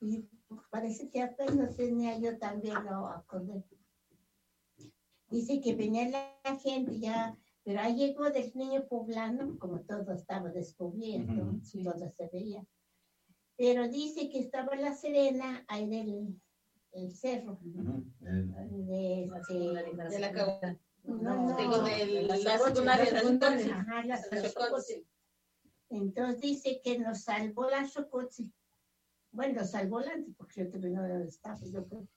Y parece que apenas tenía yo también lo acordé. Dice que venía la gente ya, pero ahí llegó del niño poblano, como todo estaba descubierto, Sí. todo se veía. Pero dice que estaba la Serena ahí del el cerro. De la Caguana. No. Digo, de la secundaria. Ajá, la Xochicotzi. Entonces dice que nos salvó la Xochicotzi. Bueno, nos salvó la antes, porque yo también no estaba, yo creo.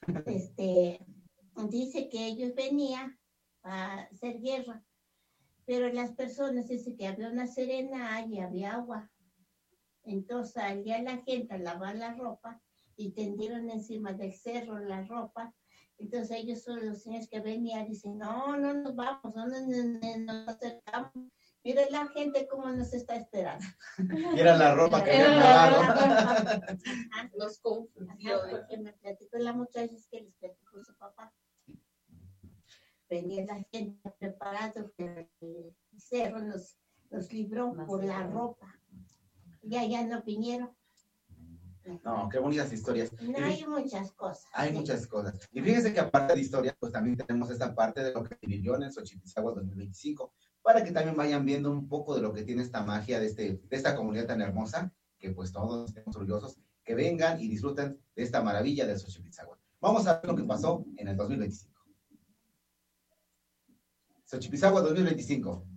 Dice que ellos venían a hacer guerra, pero las personas, dice que había una serena y había agua. Entonces salía la gente a lavar la ropa y tendieron encima del cerro la ropa. Entonces ellos son los señores que venían, dicen, no nos vamos, no nos acercamos. Mira la gente cómo nos está esperando. Y era la ropa que habían lavado. Los confundió. Porque me platicó la muchacha, es que les platicó su papá. Venía la gente preparada, pero el cerro nos libró por la ropa. Ya no vinieron. No, qué bonitas historias. No, hay muchas cosas. Hay muchas cosas. Y fíjense que aparte de historias, pues también tenemos esta parte de lo que vivió en el Xochipizagua 2025, para que también vayan viendo un poco de lo que tiene esta magia de esta comunidad tan hermosa, que pues todos estemos orgullosos, que vengan y disfruten de esta maravilla del Xochipizagua. Vamos a ver lo que pasó en el 2025. Xochipizagua 2025.